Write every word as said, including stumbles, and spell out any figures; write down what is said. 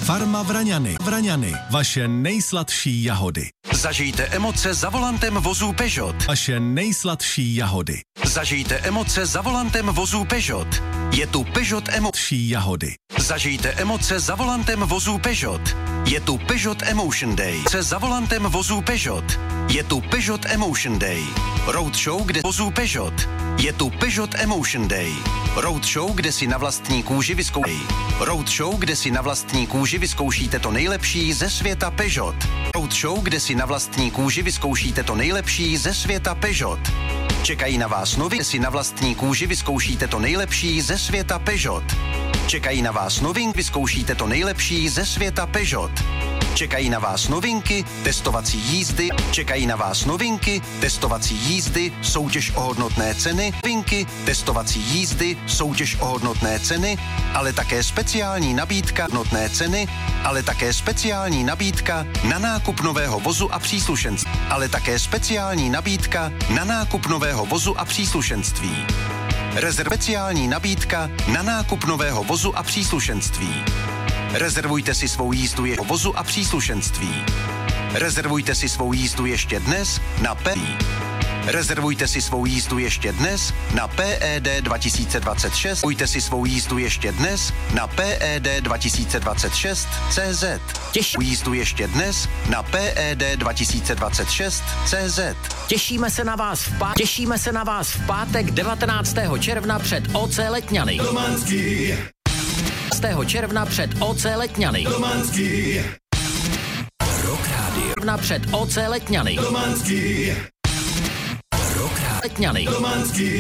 Farma Vraňany. Vraňany, vaše nejsladší jahody. Zažijte emoce za volantem vozů Peugeot. Vaše nejsladší jahody. Zažijte emoce za volantem vozů Peugeot. Je tu Peugeot Emotion jahody. Zažijte emoce za volantem vozů Peugeot. Je tu Peugeot Emotion Day. Se za volantem vozů Peugeot. Je tu Peugeot Emotion Day. Roadshow, kde vozů Peugeot. Je tu Peugeot Emotion Day. Roadshow, kde si na vlastní kůži vyzkoušíte. Roadshow, kde si na vlastní kůži vyzkoušíte to nejlepší ze světa Peugeot. Roadshow, kde si na vlastní kůži vyzkoušíte to nejlepší ze světa Peugeot. Čekají na vás novinky, si na vlastní kůži vyzkoušíte to nejlepší ze světa Peugeot. Čekají na vás novinky, vyzkoušíte to nejlepší ze světa Peugeot. Čekají na vás novinky, testovací jízdy, čekají na vás novinky, testovací jízdy, soutěž o hodnotné ceny, novinky, testovací jízdy, soutěž o hodnotné ceny, ale také speciální nabídka hodnotné ceny, ale také speciální nabídka na nákup nového vozu a příslušenství, ale také speciální nabídka na nákup nového vozu a příslušenství. Rezerv speciální nabídka na nákup nového vozu a příslušenství. Rezervujte si svou jízdu jeho vozu a příslušenství. Rezervujte si svou jízdu ještě dnes na P. Rezervujte si svou jízdu ještě dnes na P E D dva tisíce dvacet šest. Rezervujte si svou jízdu ještě dnes na P E D dva tisíce dvacet šest tečka cé zet. Těší jízdu ještě dnes na P E D dva tisíce dvacet šest tečka cé zet. Těšíme se na vás v pátek. Těšíme se na vás v pátek devatenáctého června před O C Letňany. Romanský. devatenáctého června před O C Letňany. Romanský. Rock Radio. Před O C Letňany. Romanský. Rock Radio. Letňany. Romanský.